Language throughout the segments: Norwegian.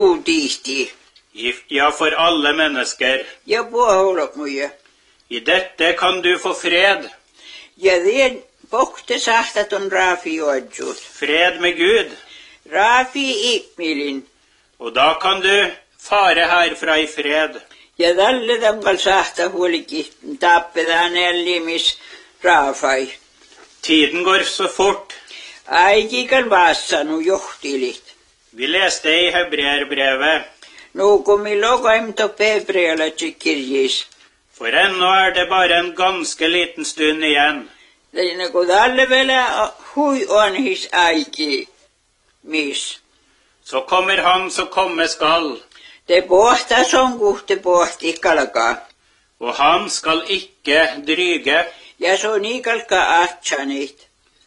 Odihti. Ja, for alle mennesker. Ja, påholok mye. I dette kan du få fred. Ja, det pohte sahtat on Rafi juodsut. Fred med Gud. Rafi ipmilin. Og da kan du fare herfra i fred. Ja, tälle tankal sahta huolikin tappetaan ellimis Rafai. Tiden går så fort. Aikikal vassanu johtilit. Vi leste i Hebreerbrevet. Nu komi lokaimto Hebrealaci kirjis. For ennå det bare en ganske liten stund igjen. Tälle kun tälle vielä hui on his aiki mis. Så kommer han som komme skal. Det pohta som kuhte pohti kalkaa. Og han skal ikke dryge. Ja se on ikalka atsanit.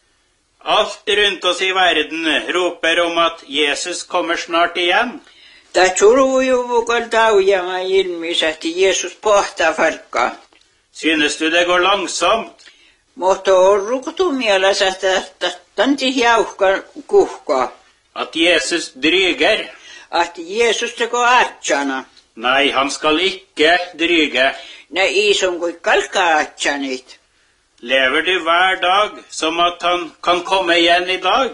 Alt rundt oss i verden roper om at Jesus kommer snart igjen. Ta surujuvukal taujama ilmis, että Jeesus pohtaa farkkaa. Synes du det går langsomt? Mutta on rukutumielessä, että tanti jauhka kuhkaa. At Jesus dryger? Että Jeesus teko atsana. Nei, han skal ikke dryge. Nä ison kuin kalka atsanit. Lever du hver dag som at han kan komme igjen i dag?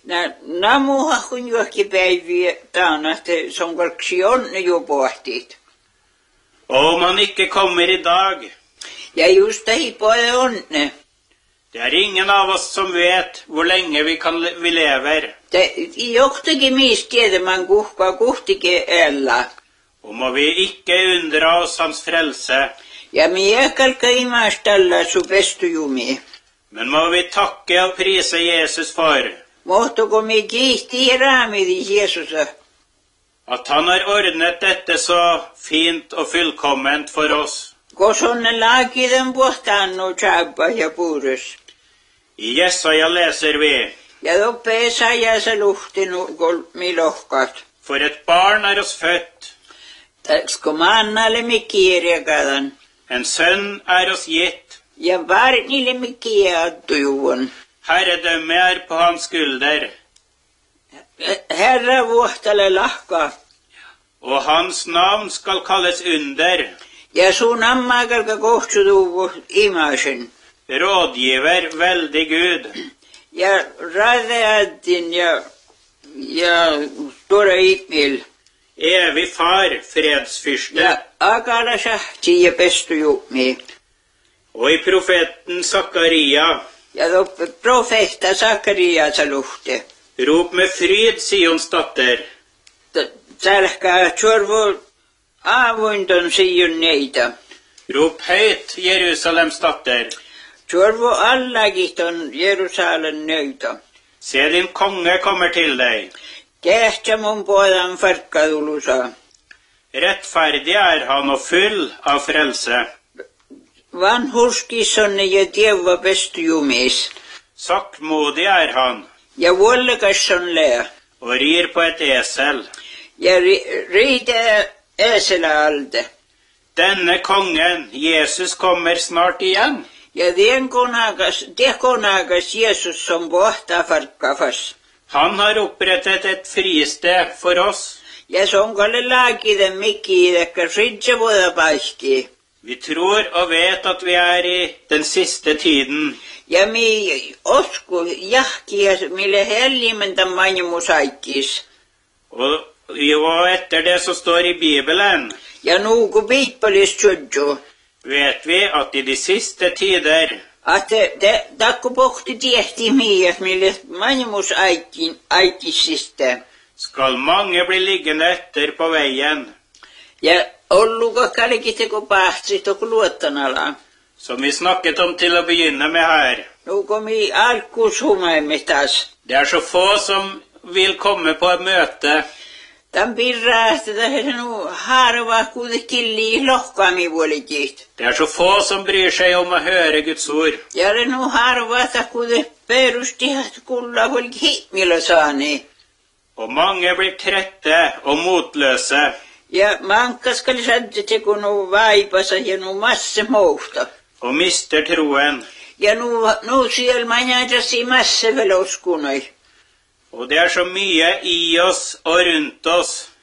Nä muuha kun johonkin päiviä taana, että se on kalksi onne jo pohtit. Og om han ikke kommer i dag? Ja just ei puole onne. Det er ingen av oss som vet hvor lenge vi lever. Johtakin mies tiedämään kuhkaa kuhtikin ella. Og må vi ikke undra oss hans frelse. Ja minä kalka imastalla su pestujumi. Men må vi takke og prise Jesus for Mohtuko me kiihti raamidi Jeesusa. at han har ordnet dette så fint og fullkomment for oss. Kosonne laakiden pohtaannu tjabba ja puurus. I Jesaja leser vi: Ja doppe Esajasa luhtinu kolmi lohkat. For et barn er oss født, Taksko mannalle mikkieriakadan. en sønn er oss gitt, Ja varnille mikkiaattujuun. herredømme er på hans skulder, Herra vuohtale lahka. og hans navn skal kalles under, Ja sun ammakalka kohtsutuvu imasen. rådgiver, veldig Gud, Ja radeatin ja stora ipmil. evig far, fredsfyrste. Ja akala sahti ja pestujumi. Og i profeten Zakaria: Ja doppe profeetta Sakariasa luhte. rop med fryd, Sions datter. Tälkää tjorvu aavuinton sijun neitä. Rop høyt, Jerusalems datter. Tjorvu allakiton Jerusalen nöitä. Se, din konge kommer til deg. Kähtsä mun pojan farkkadulusa. Rettferdig er han og full av frelse. Vanhurskissonne ja tieva pestujumis. Saktmodig er han, Ja vuollekasson lää. og rir på et esel. Ja riitä esela alde. Denne kongen, Jesus, kommer snart igjen. Ja det konakas Jeesus som pohtaa farkkafas. Han har opprettet et fristed for oss. Ja se on kalle laakiden mikki, että ridse voida paikki. Vi tror og vet at vi er i den siste tiden. Ja mi osku jahkia, mille hellimenta manjumusaikkis. Og etter det så står i Bibelen, Ja nuuku piippalis tjodjo. vet vi at i de siste tider Että takku pohti tiehti miias, mille manjumusaikkisiste. skal mange bli liggende etter på veien, Ja olluko kalkiteko pahtsi toku luottanala. som vi snakket om til å begynne med her. Nuuko mi alkuus humaimme taas. Det er så få som vil komme på et møte. Tän pirraa, että tässä nu harva kuitenkin lohkaami vuolikit. Det er så få som bryr seg om å høre Guds ord. Ja det nu harva, että kuitenkin perusti, että kulla vuolikin himmelä saani. Og mange blir trette og motløse. Ja mankaskali sadde kun nu vaipasa ja nu masse muuta. Og mister troen. Ja nu siellä manjajasi masse veloskunoi. Og det er så mye i oss og rundt oss